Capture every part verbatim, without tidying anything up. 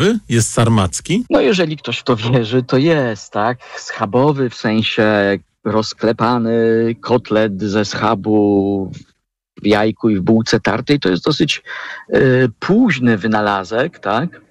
Jest sarmacki? No jeżeli ktoś w to wierzy, to jest, tak? Schabowy w sensie rozklepany kotlet ze schabu w jajku i w bułce tartej to jest dosyć y, późny wynalazek, tak?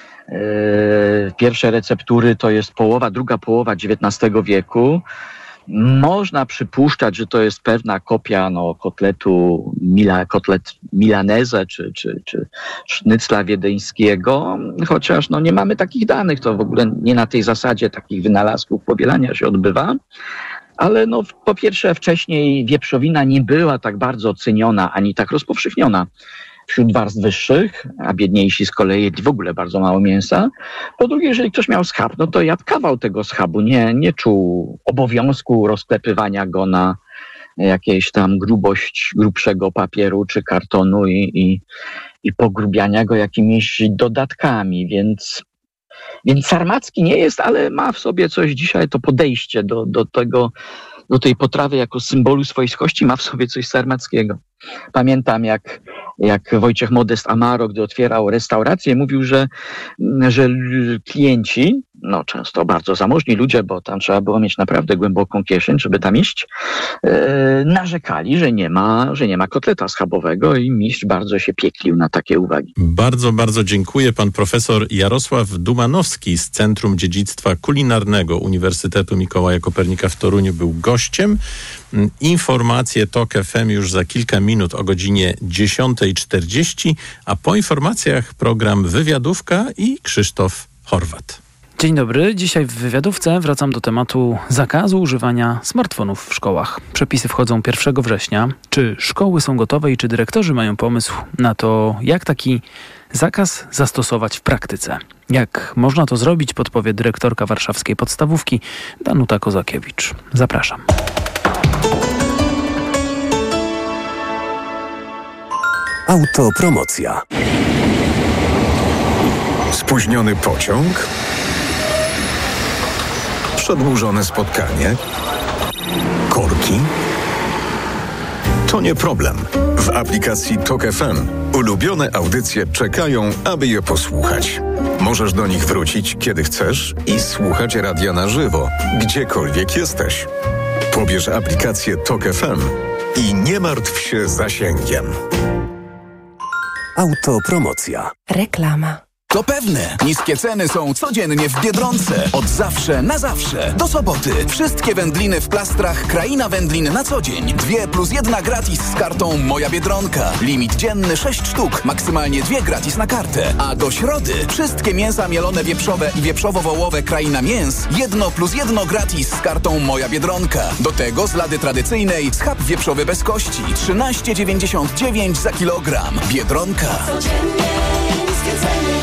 Y, pierwsze receptury to jest połowa, druga połowa dziewiętnastego wieku. Można przypuszczać, że to jest pewna kopia no, kotletu, mila, kotlet milanese czy, czy, czy sznycla wiedeńskiego, chociaż no, nie mamy takich danych, to w ogóle nie na tej zasadzie takich wynalazków powielania się odbywa. Ale no, po pierwsze wcześniej wieprzowina nie była tak bardzo ceniona, ani tak rozpowszechniona wśród warstw wyższych, a biedniejsi z kolei jedli w ogóle bardzo mało mięsa. Po drugie, jeżeli ktoś miał schab, no to jadł kawał tego schabu, nie, nie czuł obowiązku rozklepywania go na jakieś tam grubość grubszego papieru czy kartonu i, i, i pogrubiania go jakimiś dodatkami, więc... Więc sarmacki nie jest, ale ma w sobie coś dzisiaj, to podejście do, do tego, do tej potrawy jako symbolu swojskości ma w sobie coś sarmackiego. Pamiętam, jak, jak Wojciech Modest Amaro, gdy otwierał restaurację, mówił, że, że klienci, no często bardzo zamożni ludzie, bo tam trzeba było mieć naprawdę głęboką kieszeń, żeby tam iść, e, narzekali, że nie ma, że nie ma kotleta schabowego i mistrz bardzo się pieklił na takie uwagi. Bardzo, bardzo dziękuję. Pan profesor Jarosław Dumanowski z Centrum Dziedzictwa Kulinarnego Uniwersytetu Mikołaja Kopernika w Toruniu był gościem. Informacje TOK F M już za kilka minut o godzinie dziesiąta czterdzieści, a po informacjach program Wywiadówka i Krzysztof Horwat. Dzień dobry. Dzisiaj w wywiadówce wracam do tematu zakazu używania smartfonów w szkołach. Przepisy wchodzą pierwszego września. Czy szkoły są gotowe i czy dyrektorzy mają pomysł na to, jak taki zakaz zastosować w praktyce? Jak można to zrobić, podpowie dyrektorka warszawskiej podstawówki Danuta Kozakiewicz. Zapraszam. Autopromocja. Spóźniony pociąg? Przedłużone spotkanie? Korki? To nie problem. W aplikacji TOK F M ulubione audycje czekają, aby je posłuchać. Możesz do nich wrócić, kiedy chcesz i słuchać radia na żywo, gdziekolwiek jesteś. Pobierz aplikację TOK F M i nie martw się zasięgiem. Autopromocja. Reklama. To pewne. Niskie ceny są codziennie w Biedronce. Od zawsze na zawsze. Do soboty. Wszystkie wędliny w plastrach Kraina Wędlin na co dzień. Dwie plus jedna gratis z kartą Moja Biedronka. Limit dzienny sześć sztuk. Maksymalnie dwie gratis na kartę. A do środy wszystkie mięsa mielone wieprzowe i wieprzowo-wołowe Kraina Mięs. Jedno plus jedno gratis z kartą Moja Biedronka. Do tego z lady tradycyjnej schab wieprzowy bez kości. trzynaście dziewięćdziesiąt dziewięć za kilogram. Biedronka. Codziennie niskie ceny.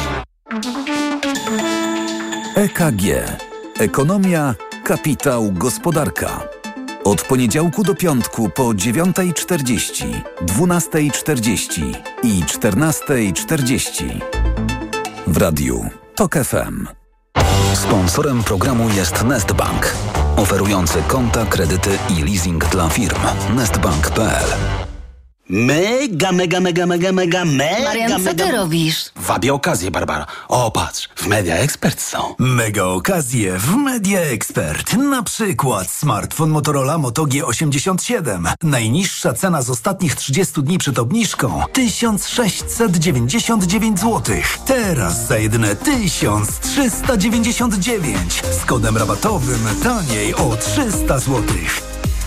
E K G. Ekonomia, kapitał, gospodarka. Od poniedziałku do piątku po dziewiąta czterdzieści, dwunasta czterdzieści i czternasta czterdzieści. W radiu TOK F M. Sponsorem programu jest Nestbank, oferujący konta, kredyty i leasing dla firm. nestbank kropka p l. Mega, mega, mega, mega, mega, mega, Marian, co mega... ty robisz? Wabię okazję, Barbara. O, patrz, w Media Expert są. Mega okazje w Media Expert. Na przykład smartfon Motorola Moto G osiemdziesiąt siedem. Najniższa cena z ostatnich trzydziestu dni przed obniżką tysiąc sześćset dziewięćdziesiąt dziewięć złotych. Teraz za jedyne tysiąc trzysta dziewięćdziesiąt dziewięć. Z kodem rabatowym taniej o trzysta złotych.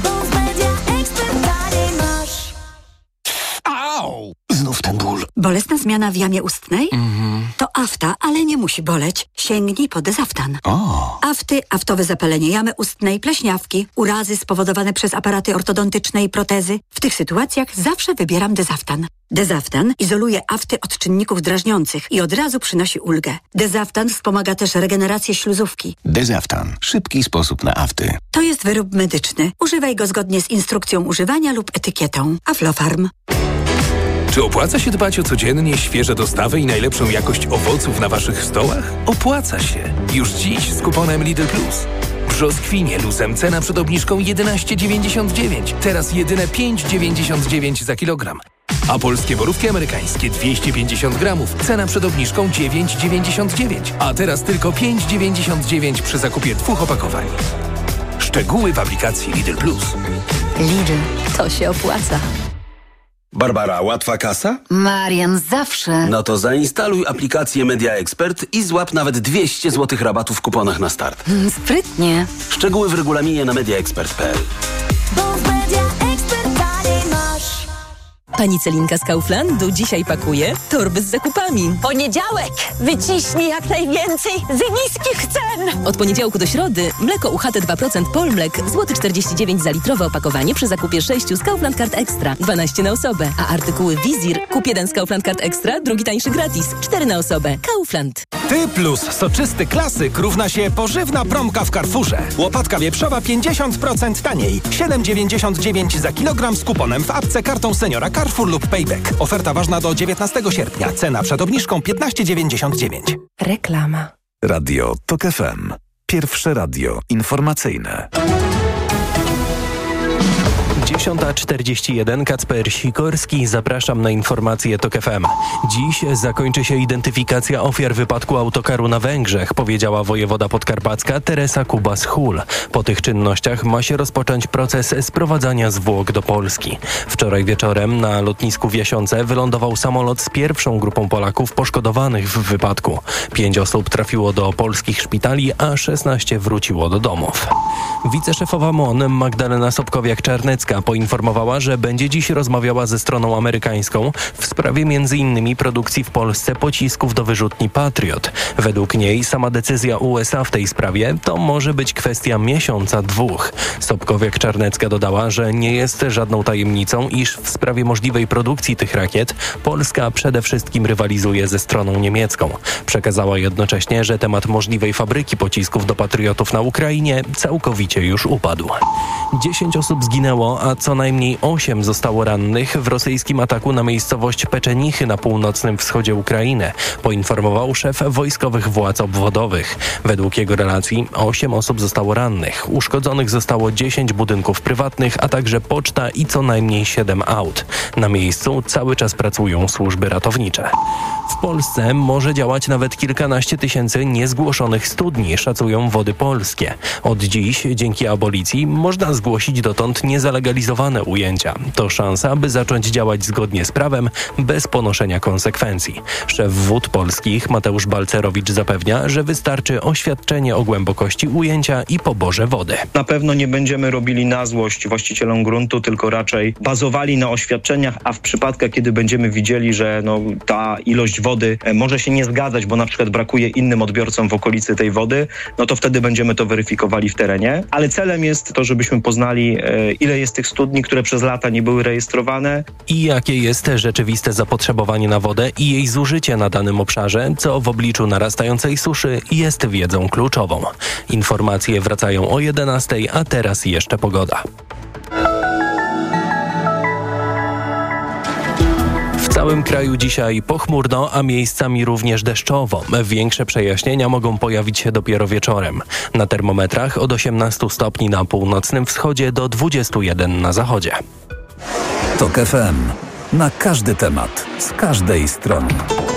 Znów ten ból. Bolesna zmiana w jamie ustnej? Mhm. To afta, ale nie musi boleć. Sięgnij po Dezaftan. O. Afty, aftowe zapalenie jamy ustnej, pleśniawki, urazy spowodowane przez aparaty ortodontyczne i protezy. W tych sytuacjach zawsze wybieram Dezaftan. Dezaftan izoluje afty od czynników drażniących i od razu przynosi ulgę. Dezaftan wspomaga też regenerację śluzówki. Dezaftan. Szybki sposób na afty. To jest wyrób medyczny. Używaj go zgodnie z instrukcją używania lub etykietą. Aflofarm. Czy opłaca się dbać o codziennie świeże dostawy i najlepszą jakość owoców na waszych stołach? Opłaca się. Już dziś z kuponem Lidl Plus. Brzoskwinie luzem cena przed obniżką jedenaście dziewięćdziesiąt dziewięć. Teraz jedyne pięć dziewięćdziesiąt dziewięć za kilogram. A polskie borówki amerykańskie dwieście pięćdziesiąt gramów. Cena przed obniżką dziewięć dziewięćdziesiąt dziewięć. A teraz tylko pięć dziewięćdziesiąt dziewięć przy zakupie dwóch opakowań. Szczegóły w aplikacji Lidl Plus. Lidl, to się opłaca. Barbara, łatwa kasa? Marian, zawsze. No to zainstaluj aplikację Media Expert i złap nawet dwieście złotych rabatu w kuponach na start. Mm, sprytnie. Szczegóły w regulaminie na mediaexpert kropka p l. Pani Celinka z Kauflandu dzisiaj pakuje torby z zakupami. Poniedziałek! Wyciśnij jak najwięcej z niskich cen! Od poniedziałku do środy mleko U H T dwa procent Polmlek, złoty czterdzieści dziewięć za litrowe opakowanie przy zakupie sześciu z Kaufland Card Extra, dwanaście na osobę. A artykuły Wizir, kup jeden z Kaufland Card Extra, drugi tańszy gratis, cztery na osobę. Kaufland. Ty plus soczysty klasyk równa się pożywna promka w Carrefourze. Łopatka wieprzowa pięćdziesiąt procent taniej. siedem dziewięćdziesiąt dziewięć za kilogram z kuponem w apce kartą seniora Carrefour lub Payback. Oferta ważna do dziewiętnastego sierpnia. Cena przed obniżką piętnaście dziewięćdziesiąt dziewięć. Reklama. Radio TOK F M. Pierwsze radio informacyjne. dziesiąta czterdzieści jeden, Kacper Sikorski, zapraszam na informacje TOK F M. Dziś zakończy się identyfikacja ofiar wypadku autokaru na Węgrzech, powiedziała wojewoda podkarpacka Teresa Kubas-Hul. Po tych czynnościach ma się rozpocząć proces sprowadzania zwłok do Polski. Wczoraj wieczorem na lotnisku w Jasiące wylądował samolot z pierwszą grupą Polaków poszkodowanych w wypadku. Pięć osób trafiło do polskich szpitali, a szesnaście wróciło do domów. Wiceszefowa M O N Magdalena Sobkowiak-Czarnecka poinformowała, że będzie dziś rozmawiała ze stroną amerykańską w sprawie między innymi produkcji w Polsce pocisków do wyrzutni Patriot. Według niej sama decyzja U S A w tej sprawie to może być kwestia miesiąca, dwóch. Sobkowiak-Czarnecka dodała, że nie jest żadną tajemnicą, iż w sprawie możliwej produkcji tych rakiet Polska przede wszystkim rywalizuje ze stroną niemiecką. Przekazała jednocześnie, że temat możliwej fabryki pocisków do Patriotów na Ukrainie całkowicie już upadł. Dziesięć osób zginęło, a co najmniej osiem zostało rannych w rosyjskim ataku na miejscowość Peczenichy na północnym wschodzie Ukrainy, poinformował szef wojskowych władz obwodowych. Według jego relacji osiem osób zostało rannych. Uszkodzonych zostało dziesięć budynków prywatnych, a także poczta i co najmniej siedem aut. Na miejscu cały czas pracują służby ratownicze. W Polsce może działać nawet kilkanaście tysięcy niezgłoszonych studni, szacują Wody Polskie. Od dziś, dzięki abolicji, można zgłosić dotąd niezalegalizowane ujęcia. To szansa, by zacząć działać zgodnie z prawem, bez ponoszenia konsekwencji. Szef Wód Polskich Mateusz Balcerowicz zapewnia, że wystarczy oświadczenie o głębokości ujęcia i poborze wody. Na pewno nie będziemy robili na złość właścicielom gruntu, tylko raczej bazowali na oświadczeniach, a w przypadkach, kiedy będziemy widzieli, że no, ta ilość wody może się nie zgadzać, bo na przykład brakuje innym odbiorcom w okolicy tej wody, no to wtedy będziemy to weryfikowali w terenie. Ale celem jest to, żebyśmy poznali, e, ile jest tych studni, które przez lata nie były rejestrowane. I jakie jest rzeczywiste zapotrzebowanie na wodę i jej zużycie na danym obszarze, co w obliczu narastającej suszy jest wiedzą kluczową. Informacje wracają o jedenastej, a teraz jeszcze pogoda. W całym kraju dzisiaj pochmurno, a miejscami również deszczowo. Większe przejaśnienia mogą pojawić się dopiero wieczorem. Na termometrach od osiemnastu stopni na północnym wschodzie do dwudziestu jeden na zachodzie. TOK F M. Na każdy temat, z każdej strony.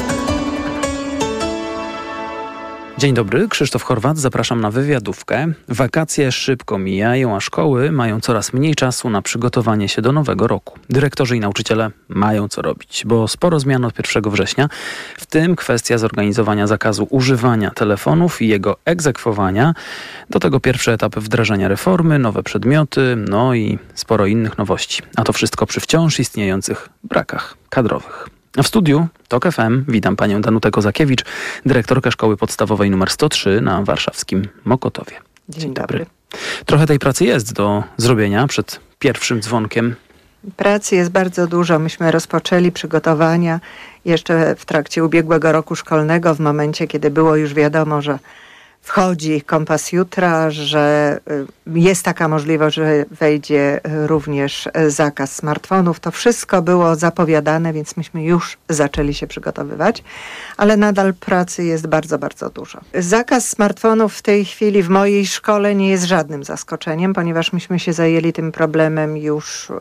Dzień dobry, Krzysztof Chorwat, zapraszam na wywiadówkę. Wakacje szybko mijają, a szkoły mają coraz mniej czasu na przygotowanie się do nowego roku. Dyrektorzy i nauczyciele mają co robić, bo sporo zmian od pierwszego września, w tym kwestia zorganizowania zakazu używania telefonów i jego egzekwowania. Do tego pierwszy etap wdrażania reformy, nowe przedmioty, no i sporo innych nowości. A to wszystko przy wciąż istniejących brakach kadrowych. W studiu TOK F M witam panią Danutę Kozakiewicz, dyrektorkę Szkoły Podstawowej nr sto trzy na warszawskim Mokotowie. Dzień, Dzień dobry. dobry. Trochę tej pracy jest do zrobienia przed pierwszym dzwonkiem. Pracy jest bardzo dużo. Myśmy rozpoczęli przygotowania jeszcze w trakcie ubiegłego roku szkolnego, w momencie, kiedy było już wiadomo, że wchodzi kompas jutra, że jest taka możliwość, że wejdzie również zakaz smartfonów. To wszystko było zapowiadane, więc myśmy już zaczęli się przygotowywać, ale nadal pracy jest bardzo, bardzo dużo. Zakaz smartfonów w tej chwili w mojej szkole nie jest żadnym zaskoczeniem, ponieważ myśmy się zajęli tym problemem już y,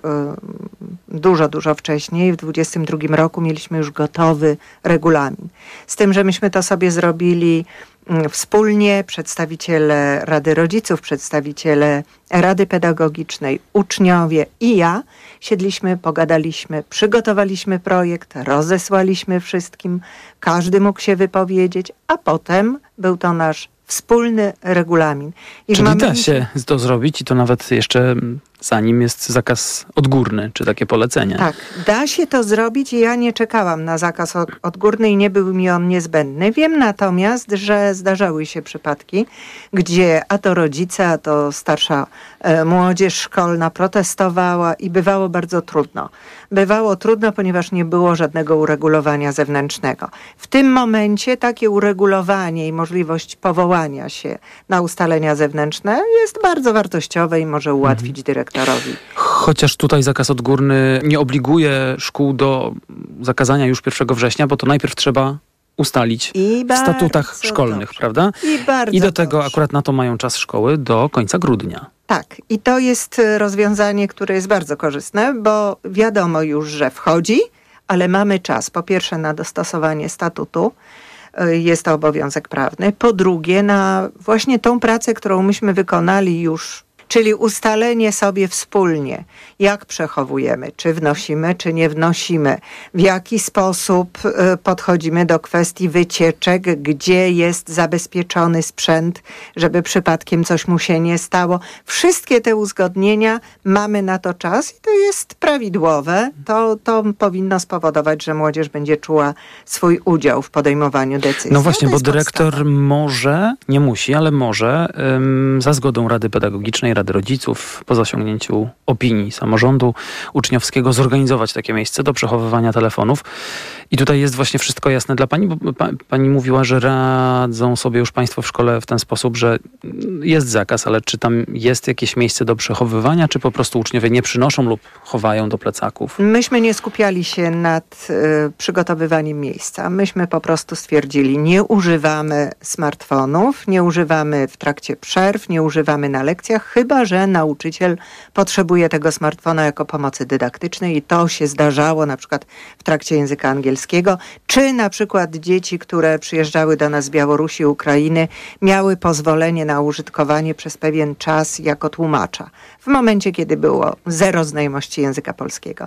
dużo, dużo wcześniej. W dwudziestym drugim roku mieliśmy już gotowy regulamin. Z tym, że myśmy to sobie zrobili wspólnie, przedstawiciele Rady Rodziców, przedstawiciele Rady Pedagogicznej, uczniowie i ja siedliśmy, pogadaliśmy, przygotowaliśmy projekt, rozesłaliśmy wszystkim, każdy mógł się wypowiedzieć, a potem był to nasz wspólny regulamin. I Czyli momencie... da się to zrobić i to nawet jeszcze zanim jest zakaz odgórny, czy takie polecenie. Tak, da się to zrobić i ja nie czekałam na zakaz odgórny i nie był mi on niezbędny. Wiem natomiast, że zdarzały się przypadki, gdzie a to rodzice, a to starsza e, młodzież szkolna protestowała i bywało bardzo trudno. Bywało trudno, ponieważ nie było żadnego uregulowania zewnętrznego. W tym momencie takie uregulowanie i możliwość powołania się na ustalenia zewnętrzne jest bardzo wartościowe i może ułatwić mhm. dyrektorowi. Chociaż tutaj zakaz odgórny nie obliguje szkół do zakazania już pierwszego września, bo to najpierw trzeba ustalić I w statutach szkolnych, dobrze. prawda? I, bardzo I do tego dobrze. akurat na to mają czas szkoły do końca grudnia. Tak, i to jest rozwiązanie, które jest bardzo korzystne, bo wiadomo już, że wchodzi, ale mamy czas po pierwsze na dostosowanie statutu, jest to obowiązek prawny, po drugie na właśnie tą pracę, którą myśmy wykonali już, czyli ustalenie sobie wspólnie, jak przechowujemy, czy wnosimy, czy nie wnosimy, w jaki sposób podchodzimy do kwestii wycieczek, gdzie jest zabezpieczony sprzęt, żeby przypadkiem coś mu się nie stało. Wszystkie te uzgodnienia, mamy na to czas i to jest prawidłowe. To, to powinno spowodować, że młodzież będzie czuła swój udział w podejmowaniu decyzji. No właśnie, no bo dyrektor podstawa. może, nie musi, ale może ym, za zgodą Rady Pedagogicznej, Rady Rodziców, po zasięgnięciu opinii samorządu uczniowskiego zorganizować takie miejsce do przechowywania telefonów. I tutaj jest właśnie wszystko jasne dla pani, bo pa, pani mówiła, że radzą sobie już państwo w szkole w ten sposób, że jest zakaz, ale czy tam jest jakieś miejsce do przechowywania, czy po prostu uczniowie nie przynoszą lub chowają do plecaków? Myśmy nie skupiali się nad y, przygotowywaniem miejsca. Myśmy po prostu stwierdzili, nie używamy smartfonów, nie używamy w trakcie przerw, nie używamy na lekcjach, chyba że nauczyciel potrzebuje tego smartfona jako pomocy dydaktycznej i to się zdarzało na przykład w trakcie języka angielskiego, czy na przykład dzieci, które przyjeżdżały do nas z Białorusi, Ukrainy, miały pozwolenie na użytkowanie przez pewien czas jako tłumacza, w momencie, kiedy było zero znajomości języka polskiego.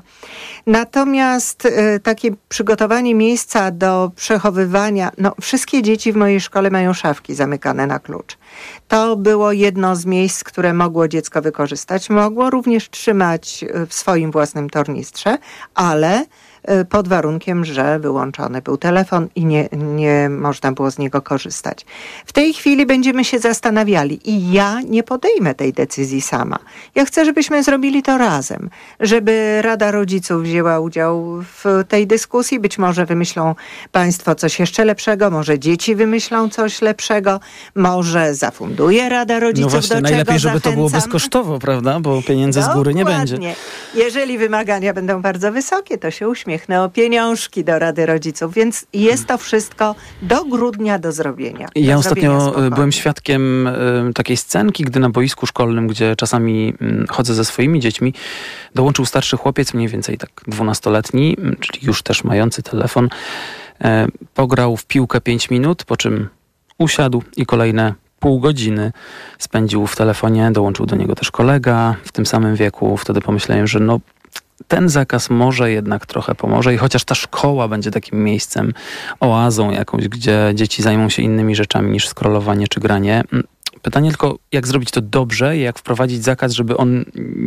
Natomiast y, takie przygotowanie miejsca do przechowywania, no wszystkie dzieci w mojej szkole mają szafki zamykane na klucz. To było jedno z miejsc, które mogło dziecko wykorzystać. Mogło również trzymać w swoim własnym tornistrze, ale pod warunkiem, że wyłączony był telefon i nie, nie można było z niego korzystać. W tej chwili będziemy się zastanawiali i ja nie podejmę tej decyzji sama. Ja chcę, żebyśmy zrobili to razem, żeby Rada Rodziców wzięła udział w tej dyskusji. Być może wymyślą państwo coś jeszcze lepszego, może dzieci wymyślą coś lepszego, może zafunduje Rada Rodziców, no właśnie, do najlepiej, czego żeby zachęcam. to było bezkosztowo, prawda? Bo pieniędzy Dokładnie. z góry nie będzie. Jeżeli wymagania będą bardzo wysokie, to się uśmiechnę o pieniążki do Rady Rodziców, więc jest to wszystko do grudnia do zrobienia. Do ja zrobienia ostatnio spokojnie. byłem świadkiem y, takiej scenki, gdy na boisku szkolnym, gdzie czasami y, chodzę ze swoimi dziećmi, dołączył starszy chłopiec, mniej więcej tak dwunastoletni, y, czyli już też mający telefon, y, pograł w piłkę pięć minut, po czym usiadł i kolejne pół godziny spędził w telefonie, dołączył do niego też kolega w tym samym wieku. Wtedy pomyślałem, że no ten zakaz może jednak trochę pomoże i chociaż ta szkoła będzie takim miejscem, oazą jakąś, gdzie dzieci zajmą się innymi rzeczami niż scrollowanie czy granie. Pytanie tylko, jak zrobić to dobrze i jak wprowadzić zakaz, żeby on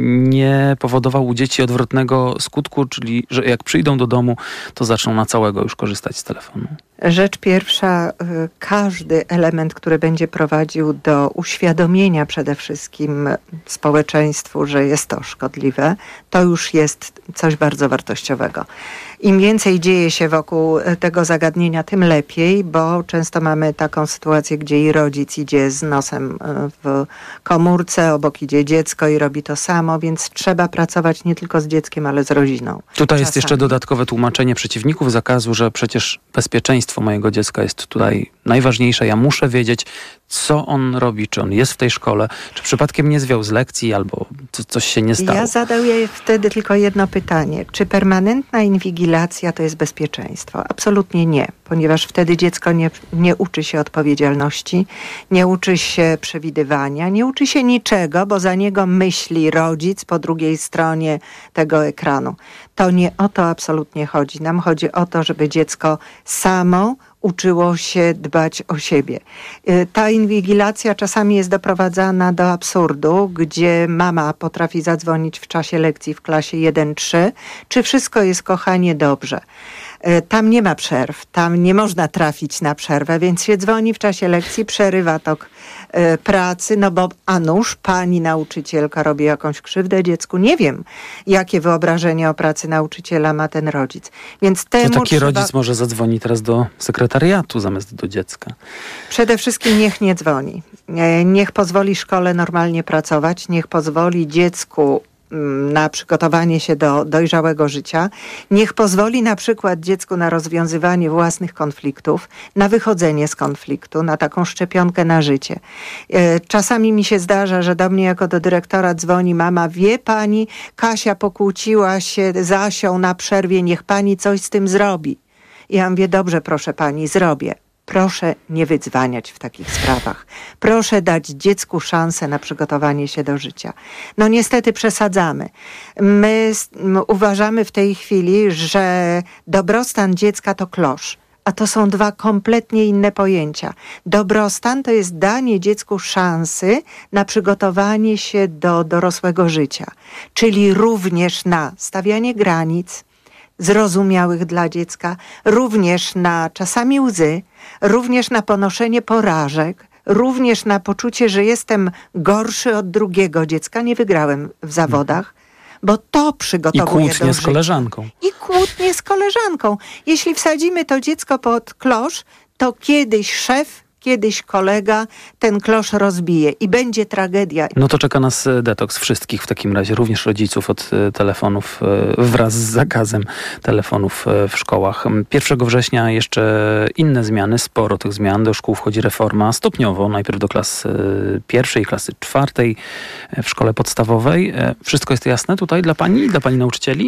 nie powodował u dzieci odwrotnego skutku, czyli że jak przyjdą do domu, to zaczną na całego już korzystać z telefonu. Rzecz pierwsza, każdy element, który będzie prowadził do uświadomienia przede wszystkim społeczeństwu, że jest to szkodliwe, to już jest coś bardzo wartościowego. Im więcej dzieje się wokół tego zagadnienia, tym lepiej, bo często mamy taką sytuację, gdzie i rodzic idzie z nosem w komórce, obok idzie dziecko i robi to samo, więc trzeba pracować nie tylko z dzieckiem, ale z rodziną. Tutaj Czasami. jest jeszcze dodatkowe tłumaczenie przeciwników zakazu, że przecież bezpieczeństwo mojego dziecka jest tutaj najważniejsze. Ja muszę wiedzieć, co on robi, czy on jest w tej szkole, czy przypadkiem nie zwiał z lekcji, albo co, coś się nie stało. Ja zadaję wtedy tylko jedno pytanie. Czy permanentna inwigilacja to jest bezpieczeństwo? Absolutnie nie, ponieważ wtedy dziecko nie, nie uczy się odpowiedzialności, nie uczy się przewidywania, nie uczy się niczego, bo za niego myśli rodzic po drugiej stronie tego ekranu. To nie o to absolutnie chodzi. Nam chodzi o to, żeby dziecko samo uczyło się dbać o siebie. Ta inwigilacja czasami jest doprowadzana do absurdu, gdzie mama potrafi zadzwonić w czasie lekcji w klasie jeden trzy, czy wszystko jest, kochanie, dobrze. Tam nie ma przerw, tam nie można trafić na przerwę, więc się dzwoni w czasie lekcji, przerywa tok e, pracy, no bo a nuż pani nauczycielka robi jakąś krzywdę dziecku. Nie wiem, jakie wyobrażenie o pracy nauczyciela ma ten rodzic. Więc temu to taki trzeba... rodzic może zadzwoni teraz do sekretariatu zamiast do dziecka. Przede wszystkim niech nie dzwoni. Niech pozwoli szkole normalnie pracować, niech pozwoli dziecku na przygotowanie się do dojrzałego życia. Niech pozwoli na przykład dziecku na rozwiązywanie własnych konfliktów, na wychodzenie z konfliktu, na taką szczepionkę na życie. Czasami mi się zdarza, że do mnie jako do dyrektora dzwoni mama, wie pani, Kasia pokłóciła się z Asią na przerwie, niech pani coś z tym zrobi. I ja mówię, dobrze, proszę pani, zrobię. Proszę nie wydzwaniać w takich sprawach. Proszę dać dziecku szansę na przygotowanie się do życia. No niestety przesadzamy. My uważamy w tej chwili, że dobrostan dziecka to klosz. A to są dwa kompletnie inne pojęcia. Dobrostan to jest danie dziecku szansy na przygotowanie się do dorosłego życia. Czyli również na stawianie granic, zrozumiałych dla dziecka, również na czasami łzy, również na ponoszenie porażek, również na poczucie, że jestem gorszy od drugiego dziecka, nie wygrałem w zawodach, bo to przygotowuje do życia. I kłótnie z koleżanką. I kłótnie z koleżanką. Jeśli wsadzimy to dziecko pod klosz, to kiedyś szef, kiedyś kolega ten klosz rozbije i będzie tragedia. No to czeka nas detoks wszystkich w takim razie, również rodziców od telefonów wraz z zakazem telefonów w szkołach. pierwszego września jeszcze inne zmiany, sporo tych zmian. Do szkół wchodzi reforma stopniowo, najpierw do klasy pierwszej, klasy czwartej w szkole podstawowej. Wszystko jest jasne tutaj dla pani, dla pani nauczycieli?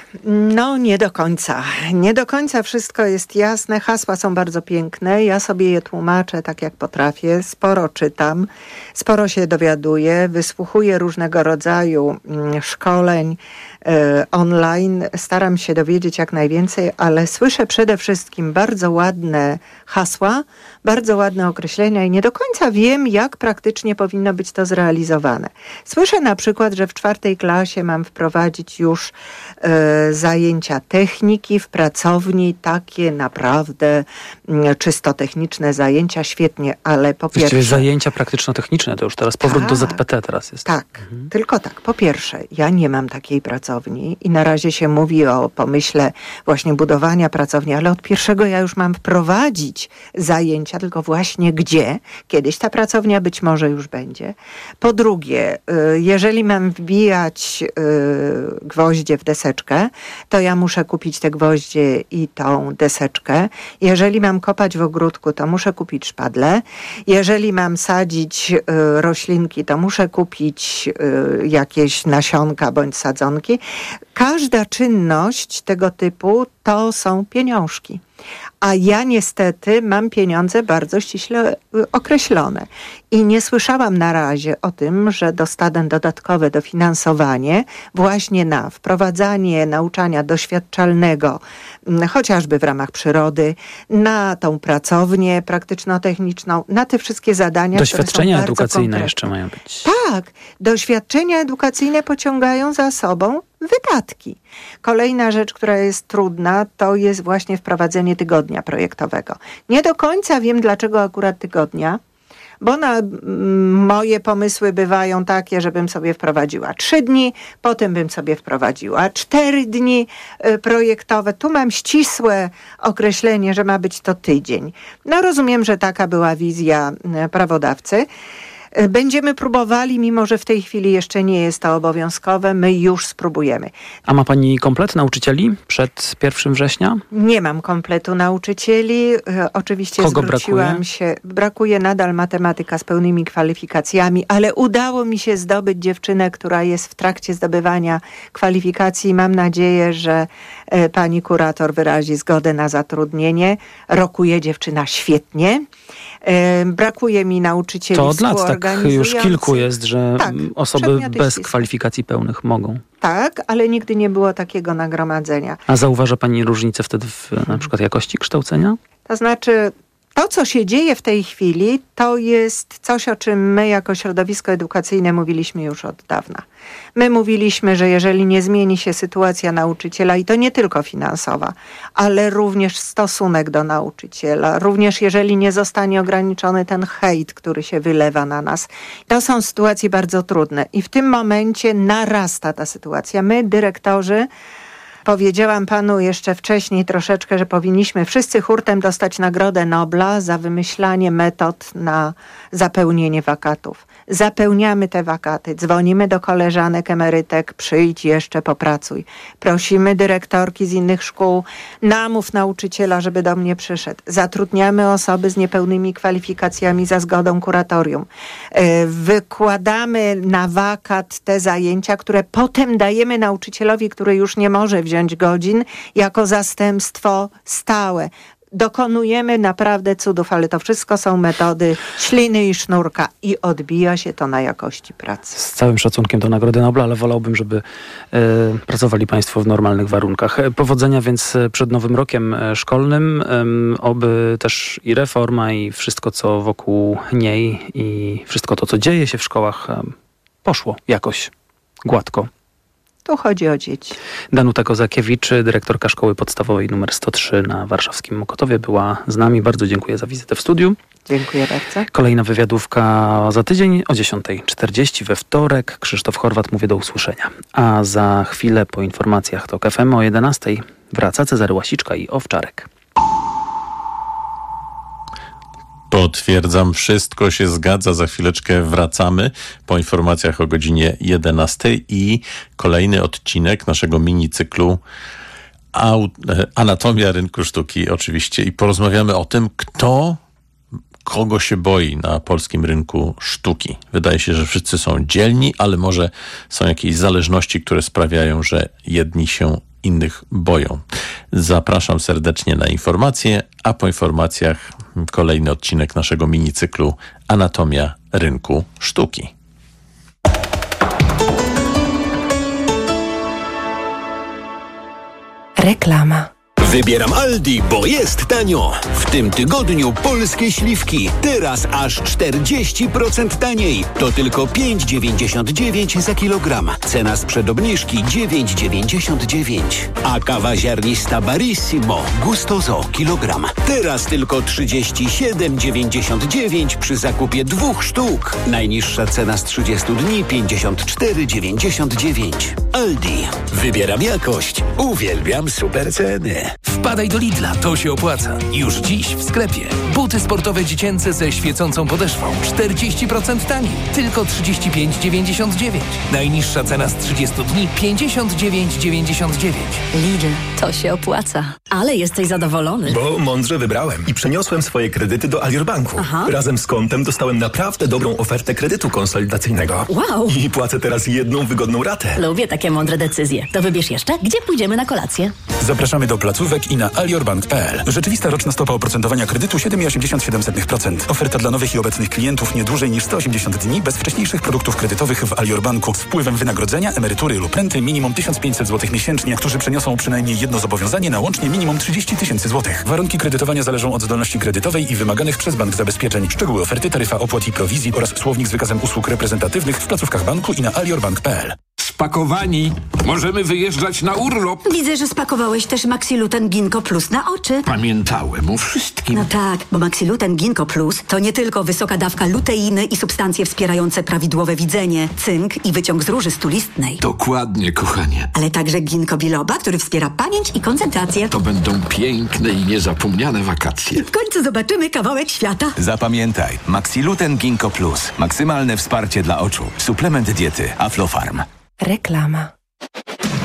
No nie do końca. Nie do końca wszystko jest jasne. Hasła są bardzo piękne. Ja sobie je tłumaczę tak jak potrafię, sporo czytam, sporo się dowiaduję, wysłuchuję różnego rodzaju szkoleń e, online, staram się dowiedzieć jak najwięcej, ale słyszę przede wszystkim bardzo ładne hasła, bardzo ładne określenia i nie do końca wiem, jak praktycznie powinno być to zrealizowane. Słyszę na przykład, że w czwartej klasie mam wprowadzić już e, zajęcia techniki w pracowni, takie naprawdę m, czysto techniczne zajęcia, świetnie, ale po pierwsze... Właściwie zajęcia praktyczno-techniczne, to już teraz powrót tak, do Z P T teraz jest. Tak, mhm. Tylko tak. Po pierwsze, ja nie mam takiej pracowni i na razie się mówi o pomyśle właśnie budowania pracowni, ale od pierwszego ja już mam wprowadzić zajęcia, tylko właśnie gdzie. Kiedyś ta pracownia być może już będzie. Po drugie, jeżeli mam wbijać gwoździe w deseczkę, to ja muszę kupić te gwoździe i tą deseczkę. Jeżeli mam kopać w ogródku, to muszę kupić szpadle. Jeżeli mam sadzić y, roślinki, to muszę kupić y, jakieś nasionka bądź sadzonki. Każda czynność tego typu to są pieniążki. A ja niestety mam pieniądze bardzo ściśle określone. I nie słyszałam na razie o tym, że dostanę dodatkowe dofinansowanie właśnie na wprowadzanie nauczania doświadczalnego, chociażby w ramach przyrody, na tą pracownię praktyczno-techniczną, na te wszystkie zadania, doświadczenia które są edukacyjne konkretne. jeszcze mają być. Tak, doświadczenia edukacyjne pociągają za sobą wydatki. Kolejna rzecz, która jest trudna, to jest właśnie wprowadzenie tygodnia projektowego. Nie do końca wiem, dlaczego akurat tygodnia, Bo na m, moje pomysły bywają takie, żebym sobie wprowadziła trzy dni, potem bym sobie wprowadziła cztery dni y, projektowe. Tu mam ścisłe określenie, że ma być to tydzień. No rozumiem, że taka była wizja y, prawodawcy. Będziemy próbowali, mimo że w tej chwili jeszcze nie jest to obowiązkowe, my już spróbujemy. A ma pani komplet nauczycieli przed pierwszego września? Nie mam kompletu nauczycieli. E, oczywiście Kogo zwróciłam brakuje? się. Brakuje nadal matematyka z pełnymi kwalifikacjami, ale udało mi się zdobyć dziewczynę, która jest w trakcie zdobywania kwalifikacji. Mam nadzieję, że e, pani kurator wyrazi zgodę na zatrudnienie. Rokuje dziewczyna świetnie. E, brakuje mi nauczycieli To od lat tak już kilku jest, że tak, osoby bez ścisłe. kwalifikacji pełnych mogą. Tak, ale nigdy nie było takiego nagromadzenia. A zauważa pani różnicę wtedy w na przykład jakości kształcenia? To znaczy, to co się dzieje w tej chwili, to jest coś, o czym my jako środowisko edukacyjne mówiliśmy już od dawna. My mówiliśmy, że jeżeli nie zmieni się sytuacja nauczyciela, i to nie tylko finansowa, ale również stosunek do nauczyciela, również jeżeli nie zostanie ograniczony ten hejt, który się wylewa na nas, to są sytuacje bardzo trudne. I w tym momencie narasta ta sytuacja. My, dyrektorzy, powiedziałam panu jeszcze wcześniej troszeczkę, że powinniśmy wszyscy hurtem dostać Nagrodę Nobla za wymyślanie metod na zapełnienie wakatów. Zapełniamy te wakaty, dzwonimy do koleżanek, emerytek, przyjdź jeszcze, popracuj. Prosimy dyrektorki z innych szkół, namów nauczyciela, żeby do mnie przyszedł. Zatrudniamy osoby z niepełnymi kwalifikacjami za zgodą kuratorium. Wykładamy na wakat te zajęcia, które potem dajemy nauczycielowi, który już nie może wziąć godzin, jako zastępstwo stałe. Dokonujemy naprawdę cudów, ale to wszystko są metody śliny i sznurka i odbija się to na jakości pracy. Z całym szacunkiem do Nagrody Nobla, ale wolałbym, żeby e, pracowali państwo w normalnych warunkach. Powodzenia więc przed nowym rokiem szkolnym, e, oby też i reforma, i wszystko, co wokół niej, i wszystko to, co dzieje się w szkołach, e, poszło jakoś gładko. Tu chodzi o dzieci. Danuta Kozakiewicz, dyrektorka szkoły podstawowej numer sto trzy na warszawskim Mokotowie, była z nami. Bardzo dziękuję za wizytę w studiu. Dziękuję bardzo. Kolejna wywiadówka za tydzień o dziesiąta czterdzieści we wtorek. Krzysztof Chorwat, mówię do usłyszenia. A za chwilę po informacjach TOK F M o jedenastej wraca Cezary Łasiczka i Owczarek. Potwierdzam, wszystko się zgadza. Za chwileczkę wracamy po informacjach o godzinie jedenastej i kolejny odcinek naszego minicyklu Anatomia rynku sztuki oczywiście. I porozmawiamy o tym, kto kogo się boi na polskim rynku sztuki. Wydaje się, że wszyscy są dzielni, ale może są jakieś zależności, które sprawiają, że jedni się innych boją. Zapraszam serdecznie na informacje, a po informacjach kolejny odcinek naszego minicyklu Anatomia rynku sztuki. Reklama. Wybieram Aldi, bo jest tanio. W tym tygodniu polskie śliwki. Teraz aż czterdzieści procent taniej. To tylko pięć dziewięćdziesiąt dziewięć za kilogram. Cena sprzed obniżki dziewięć dziewięćdziesiąt dziewięć. A kawa ziarnista Barissimo Gustoso kilogram. Teraz tylko trzydzieści siedem dziewięćdziesiąt dziewięć przy zakupie dwóch sztuk. Najniższa cena z trzydziestu dni pięćdziesiąt cztery dziewięćdziesiąt dziewięć. Aldi. Wybieram jakość. Uwielbiam super ceny. Wpadaj do Lidla, to się opłaca. Już dziś w sklepie. Buty sportowe dziecięce ze świecącą podeszwą. czterdzieści procent taniej. Tylko trzydzieści pięć dziewięćdziesiąt dziewięć. Najniższa cena z trzydziestu dni pięćdziesiąt dziewięć dziewięćdziesiąt dziewięć. Lidl, to się opłaca. Ale jesteś zadowolony. Bo mądrze wybrałem i przeniosłem swoje kredyty do Alior Banku. Aha. Razem z kontem dostałem naprawdę dobrą ofertę kredytu konsolidacyjnego. Wow. I płacę teraz jedną wygodną ratę. Lubię takie mądre decyzje. To wybierz jeszcze, gdzie pójdziemy na kolację. Zapraszamy do placówek i na aliorbank kropka p l. Rzeczywista roczna stopa oprocentowania kredytu siedem przecinek osiemdziesiąt siedem procent. Oferta dla nowych i obecnych klientów nie dłużej niż sto osiemdziesiąt dni bez wcześniejszych produktów kredytowych w Alior Banku z wpływem wynagrodzenia, emerytury lub renty minimum tysiąc pięćset złotych miesięcznie, którzy przeniosą przynajmniej jedno zobowiązanie na łącznie minimum trzydzieści tysięcy złotych. Warunki kredytowania zależą od zdolności kredytowej i wymaganych przez bank zabezpieczeń. Szczegóły oferty, taryfa opłat i prowizji oraz słownik z wykazem usług reprezentatywnych w placówkach banku i na aliorbank kropka p l. spakowani. Możemy wyjeżdżać na urlop. Widzę, że spakowałeś też Maxiluten Ginkgo Plus na oczy. Pamiętałem o wszystkim. No tak, bo Maxiluten Ginkgo Plus to nie tylko wysoka dawka luteiny i substancje wspierające prawidłowe widzenie, cynk i wyciąg z róży stulistnej. Dokładnie, kochanie. Ale także ginkgo biloba, który wspiera pamięć i koncentrację. To będą piękne i niezapomniane wakacje. W końcu zobaczymy kawałek świata. Zapamiętaj, Maxiluten Ginkgo Plus. Maksymalne wsparcie dla oczu. Suplement diety Aflofarm. Reklama.